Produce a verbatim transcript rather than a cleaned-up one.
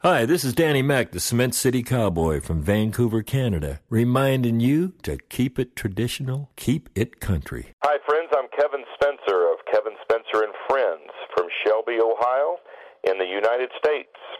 Hi, this is Danny Mac, the Cement City Cowboy from Vancouver, Canada, reminding you to keep it traditional, keep it country. Hi, friends. I'm Kevin Spencer of Kevin Spencer and Friends from Shelby, Ohio, in the United States.